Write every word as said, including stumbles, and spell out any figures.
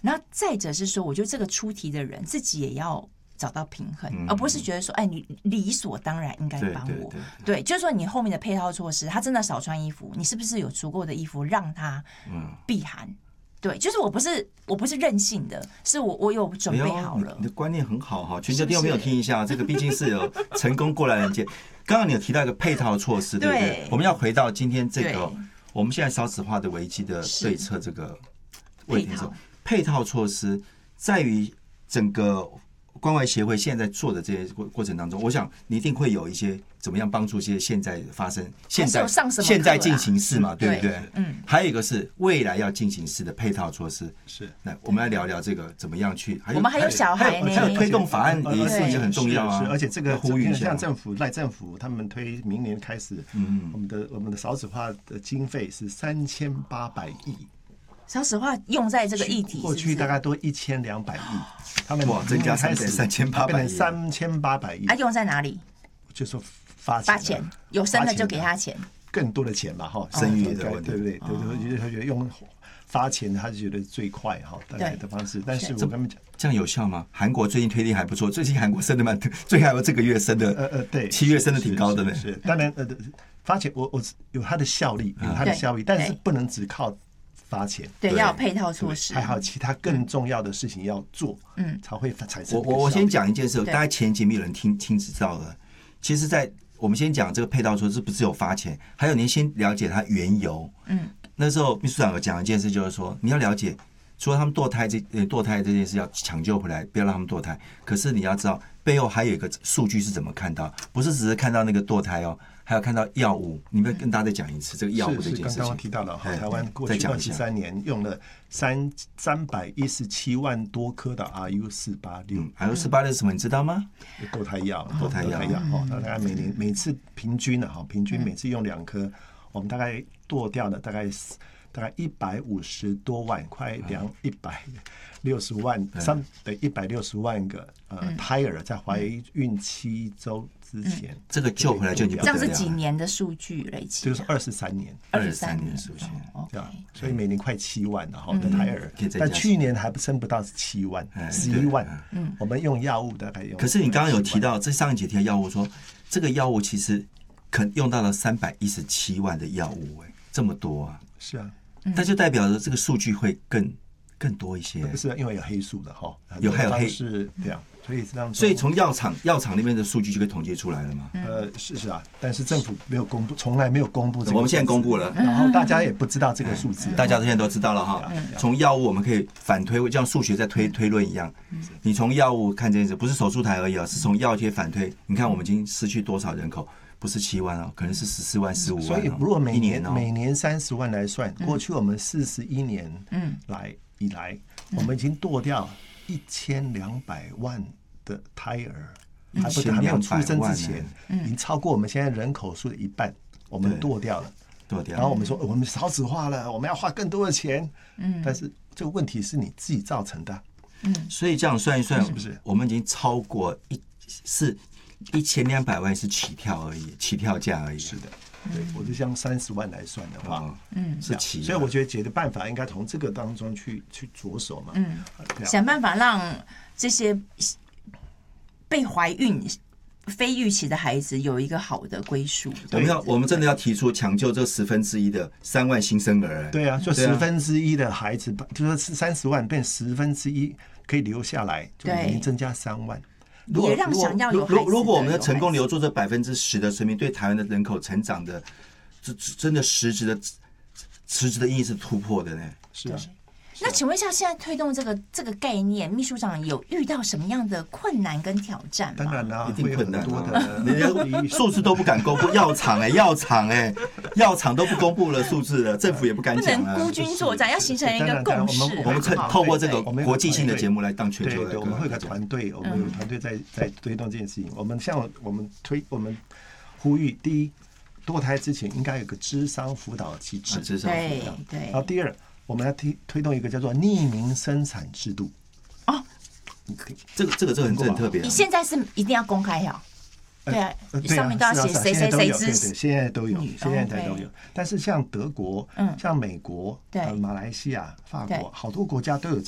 然后再者是说，我觉得这个出题的人自己也要找到平衡，嗯、而不是觉得说，哎，你理所当然应该帮我。对, 对, 对, 对, 对，就是说你后面的配套措施，他真的少穿衣服，你是不是有足够的衣服让他避寒？嗯、对，就是我不是我不是任性的，是我我有准备好了。 哎、你的观念很好哈，全球听众朋友听一下，这个毕竟是有成功过来人见。刚刚你有提到一个配套措施，对不对？对，我们要回到今天这个我们现在少子化的危机的对策这个问题的时候，配套措施在于整个关怀协会现在做的这些过程当中，我想你一定会有一些怎么样帮助一些现在发生现在现在进行式嘛，对不对？嗯。还有一个是未来要进行式的配套措施，是。那我们来聊聊这个怎么样去。 我们还有小孩呢， 还有推动法案也是也很重要啊。 而且这个呼吁像政府赖政府他们推明年开始，嗯，我们的我们的少子化的经费是三千八百亿。 少子化用在这个议题是是， 过去大概多一千两百亿，他们哇增加三三千八百亿， 三千八百亿， 啊，用在哪里？ 就说发发钱，有生的就给他钱， 更多的钱嘛，哈， 生育的问题， 对不对？对对，他觉得用发钱，他觉得最快哈，大概的方式。但是我跟他们讲， 这样有效吗？韩国最近推力还不错，最近韩国生的蛮，最还有这个月生的，呃呃，对，七月生的挺高的呢。 是，当然呃，发钱我我有它的效力，有它的效力，但是不能只靠发钱， 对，要有配套措施， 还有其他更重要的事情要做，嗯，才会产生。 我我我先讲一件事，大家前几没有人听听知道了。其实，在我们先讲这个配套措施，不是只有发钱，还有你先了解它缘由。嗯，那时候秘书长有讲一件事，就是说你要了解，除了他们堕胎这堕胎这件事要抢救回来，不要让他们堕胎。可是你要知道背后还有一个数据是怎么看到，不是只是看到那个堕胎哦。还有看到药物，你们跟大家再讲一次这个药物的一件事情。 是刚刚提到了，台湾过去二十三年用了三三百一十七万多颗的 R U 四八六。 R U 四八六是什么？你知道吗？ 堕胎药， 堕胎药， 哦，大概每年每次平均的哈，平均每次用两颗，我们大概堕掉的大概大概一百五十多万，快两一百六十万，三对一百六十万个呃胎儿在怀孕七周之前， 嗯、这个救回来就你不得了。 这样是几年的数据累积？ 就是二十三年， 二十三年数据， 对吧？所以每年快七万了哈的胎儿，但去年还不升不到七万，十一万。嗯，我们用药物大概用。 可是你刚刚有提到，这上一节提到药物说，这个药物其实可用到了三百一十七万的药物，哎，这么多啊！ 是啊。 那就代表着这个数据会更更多一些， 不是因为有黑数的哈， 有还有黑是这样，所以这样， 所以从药厂药厂那边的数据就可以统计出来了吗？ 呃，是是啊，但是政府没有公布，从来没有公布这个， 我们现在公布了， 然后大家也不知道这个数字， 大家现在都知道了哈。从药物我们可以反推，就像数学在推推论一样，你从药物看这件事，不是手术台而已啊，是从药贴反推，你看我们已经失去多少人口？不是七万哦，可能是十四万、十五万。 所以如果每年、 哦、 每年三十万来算，过去我们四十一年来以来，嗯、我们已经堕掉一千两百万的胎儿，嗯、还不还没有出生之前，已经超过我们现在人口数的一半，我们堕掉了。 堕掉。 然后我们说我们少子化了，我们要花更多的钱。嗯，但是这个问题是你自己造成的。 嗯，所以这样算一算， 是不是我们已经超过一是？一千两百万是起跳而已，起跳价而已。 是的，对，我就像三十万来算的话， 嗯，是起。 所以我觉得解决办法应该从这个当中去去着手嘛， 嗯，想办法让这些被怀孕非预期的孩子有一个好的归属。 我们要，我们真的要提出抢救这十分之一的三万新生儿。 对啊，就十分之一的孩子，就是三十万变十分之一可以留下来，就已经增加三万。 也让想要有孩子的， 如果我们要成功留住这百分之十的生命，对台湾的人口成长的，真的实质的实质的意义是突破的呢。 是啊。 那请问一下，现在推动这个这个概念，秘书长有遇到什么样的困难跟挑战吗？ 当然啦、啊， 一定困难啊！人家数字都不敢公布，药厂哎、欸，药厂哎，药厂都不公布了数字了，政府也不敢讲、啊， 不能孤军作战，要形成一个共识。 我们透过这个国际性的节目来当全球的， 对，我们会有个团队，我们有团队在在推动这件事情。我们像我们推我们呼吁，第一，堕胎之前应该有个諮商輔導機制， 諮商輔導。 對， 然後第二，我們要推推動一個叫做匿名生產制度。 哦， 這個這個這個很很特別。 你現在是一定要公開呀？對啊，上面都要寫誰誰誰支持。 現在都有，現在都有。但是像德國、像美國、呃馬來西亞、法國，好多國家都有